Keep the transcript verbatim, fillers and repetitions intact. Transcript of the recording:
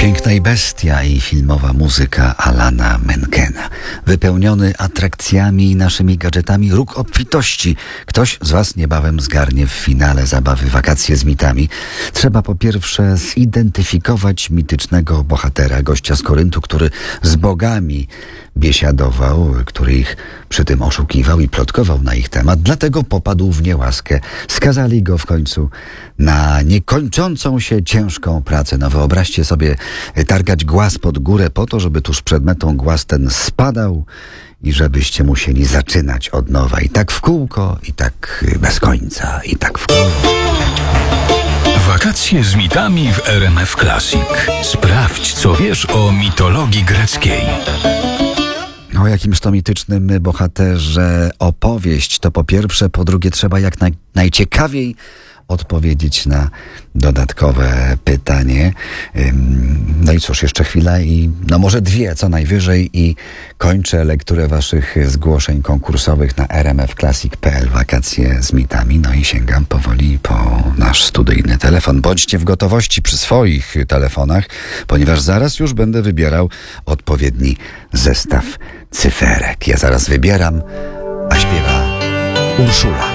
Piękna i bestia i filmowa muzyka Alana Menkena. Wypełniony atrakcjami i naszymi gadżetami róg obfitości. Ktoś z was niebawem zgarnie w finale zabawy Wakacje z mitami. Trzeba po pierwsze zidentyfikować mitycznego bohatera, gościa z Koryntu, który z bogami biesiadował, który ich przy tym oszukiwał i plotkował na ich temat. Dlatego popadł w niełaskę. Skazali go w końcu na niekończącą się ciężką pracę. No wyobraźcie sobie targać głaz pod górę po to, żeby tuż przed metą głaz ten spadał i żebyście musieli zaczynać od nowa. I tak w kółko, i tak bez końca, i tak w kółko. Wakacje z mitami w R M F Classic. Sprawdź, co wiesz o mitologii greckiej. O jakimś to mitycznym bohaterze opowieść, to po pierwsze, po drugie trzeba jak naj, najciekawiej odpowiedzieć na dodatkowe pytanie. No i cóż, jeszcze chwila i no może dwie co najwyżej i kończę lekturę waszych zgłoszeń konkursowych na r m f classic kropka p l Wakacje z mitami. No i sięgam powoli po nasz studyjny telefon. Bądźcie w gotowości przy swoich telefonach, ponieważ zaraz już będę wybierał odpowiedni zestaw cyferek. Ja zaraz wybieram, a śpiewa Urszula.